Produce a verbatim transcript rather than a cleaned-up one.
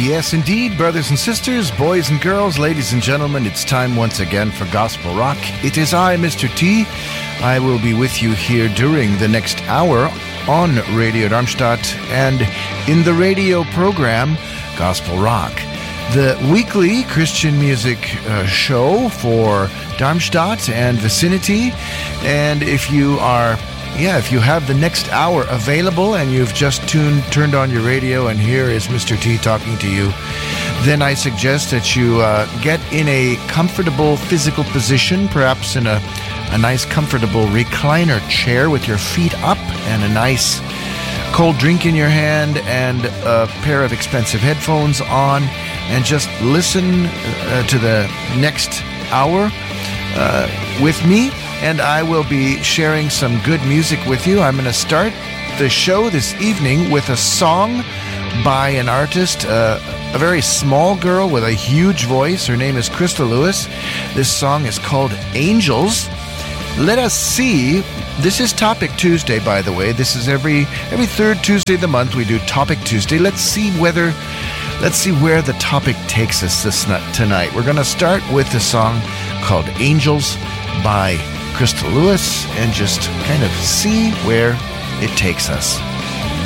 Yes, indeed, brothers and sisters, boys and girls, ladies and gentlemen, it's time once again for Gospel Rock. It is I, Mister T. I will be with you here during the next hour on Radio Darmstadt and in the radio program Gospel Rock, the weekly Christian music uh, show for Darmstadt and vicinity. And if you are Yeah, if you have the next hour available and you've just tuned, turned on your radio and here is Mister T talking to you, then I suggest that you uh, get in a comfortable physical position, perhaps in a, a nice comfortable recliner chair with your feet up and a nice cold drink in your hand and a pair of expensive headphones on, and just listen uh, to the next hour uh, with me. And I will be sharing some good music with you. I'm going to start the show this evening with a song by an artist, uh, a very small girl with a huge voice. Her name is Crystal Lewis. This song is called Angels. Let us see. This is Topic Tuesday, by the way. This is every every third Tuesday of the month we do Topic Tuesday. Let's see whether, let's see where the topic takes us this tonight. We're going to start with a song called Angels by Crystal Lewis and just kind of see where it takes us.